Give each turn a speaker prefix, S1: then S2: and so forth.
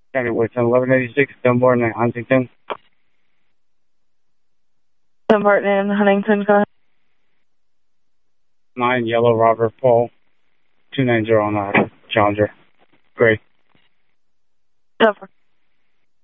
S1: County Woodson, 1186, Dunbarton and Huntington.
S2: Dunbarton and Huntington, go ahead.
S1: 9 Yellow Robert Paul, 290 on Challenger. Great.
S2: Over.